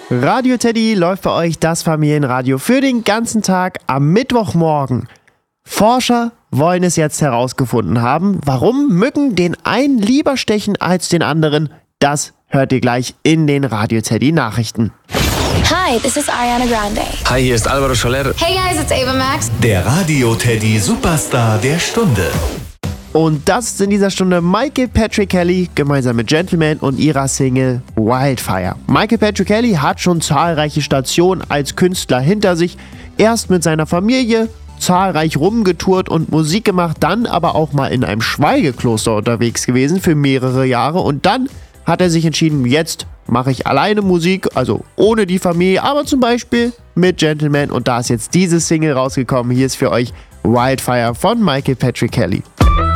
Radio Teddy läuft bei euch das Familienradio für den ganzen Tag am Mittwochmorgen. Forscher wollen es jetzt herausgefunden haben, warum Mücken den einen lieber stechen als den anderen. Das hört ihr gleich in den Radio Teddy Nachrichten. Hi, this is Ariana Grande. Hi, hier ist Alvaro Soler. Hey guys, it's Ava Max. Der Radio Teddy Superstar der Stunde. Und das ist in dieser Stunde Michael Patrick Kelly gemeinsam mit Gentleman und ihrer Single Wildfire. Michael Patrick Kelly hat schon zahlreiche Stationen als Künstler hinter sich. Erst mit seiner Familie zahlreich rumgetourt und Musik gemacht, dann aber auch mal in einem Schweigekloster unterwegs gewesen für mehrere Jahre. Und dann hat er sich entschieden, jetzt mache ich alleine Musik, also ohne die Familie, aber zum Beispiel mit Gentleman. Und da ist jetzt diese Single rausgekommen. Hier ist für euch Wildfire von Michael Patrick Kelly.